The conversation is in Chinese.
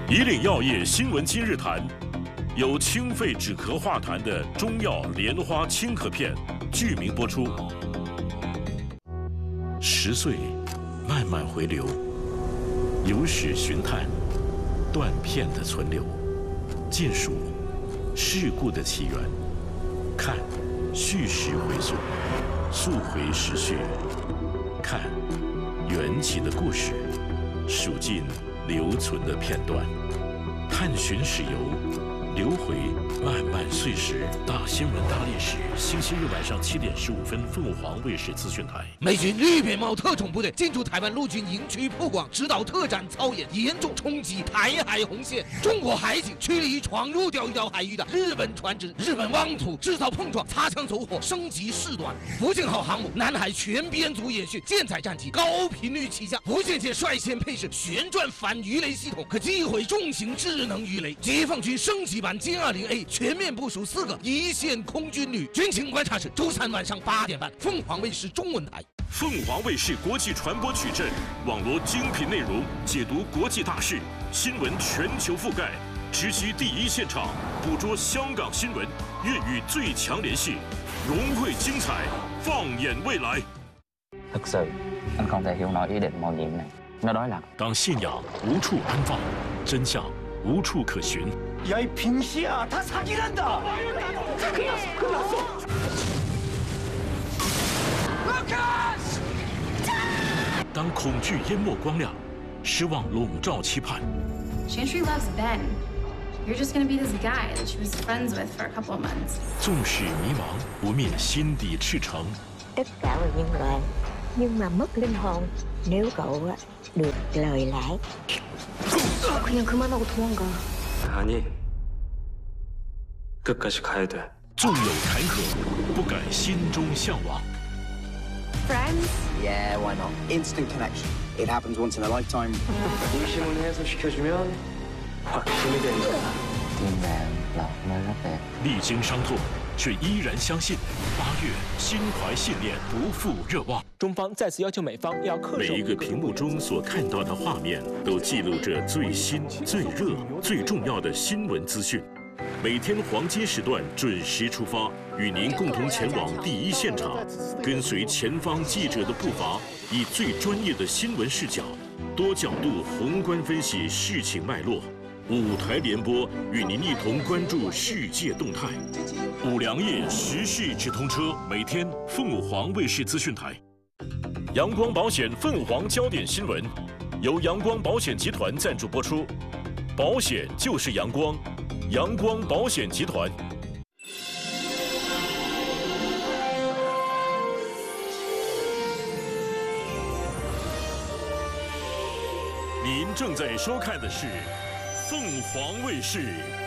以岭药业新闻今日谈，有清肺止咳化痰的中药莲花清咳片，剧名播出。10岁，慢慢回流，有史寻探，断片的存留，见数事故的起源，看叙事回溯，溯回时序，看缘起的故事，数尽留存的片段，探寻史游，流回漫漫岁时。大新闻大历史，星期日晚上7点15分，凤凰卫视资讯台。 美军绿扁帽特种部队进驻台湾陆军营区曝光，指导特战操演，严重冲击台海红线。中国海警驱离闯入钓鱼岛海域的日本船只，日本妄图制造碰撞，擦枪走火，升级事端。福建号航母南海全编组演训，舰载战机高频率起降，福建舰率先配置旋转反鱼雷系统，可击毁重型智能鱼雷。解放军升级版歼20A 全面部署4个一线空军旅。军情观察室周3晚上8点半，凤凰卫视中文台。 凤凰卫视国际传播矩阵，网罗精品内容，解读国际大事，新闻全球覆盖，直击第一现场，捕捉香港新闻，粤语最强联系，融汇精彩，放眼未来。 thực sự anh không thể hiểu nổi ý định mạo nhiệm này. Nó đối lập. 当信仰无处安放，真相无处可寻。 야 이 빙시야, 다 사기란다. 끝났어. 루카스! 当恐惧淹没光亮，失望笼罩期盼。 Chantry loves Ben. You're just gonna be this guy that she was friends with for a couple of months. 纵使迷茫，不灭心底赤诚。 Tất cả là nhân loại, nhưng mà mất linh hồn nếu cậu được lời lẽ. 그냥 그만하고 도망가. 아니, 끝까지 가야 돼. 纵有坎坷，不改心中向往。 Friends? Yeah, why not? Instant connection. It happens once in a lifetime. 의심을 해소시켜주면 확신이 되는 거야. Tim bạn lọt nơi rất đẹp. 历经伤痛，却依然相信。8月，心怀信念，不负热望。 中方再次要求美方要恪守。 每一个屏幕中所看到的画面，都记录着最新、最热、最重要的新闻资讯。每天黄金时段准时出发，与您共同前往第一现场，跟随前方记者的步伐，以最专业的新闻视角，多角度宏观分析事情脉络。5台联播，与您一同关注世界动态。5粮液时事直通车，每天凤凰卫视资讯台。 阳光保险凤凰焦点新闻，由阳光保险集团赞助播出。保险就是阳光，阳光保险集团。您正在收看的是凤凰卫视